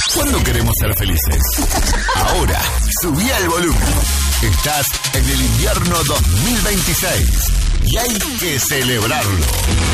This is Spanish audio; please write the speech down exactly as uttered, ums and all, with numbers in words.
¿Cuándo queremos ser felices? Ahora, subí el volumen. Estás en el invierno dos mil veintiséis y hay que celebrarlo.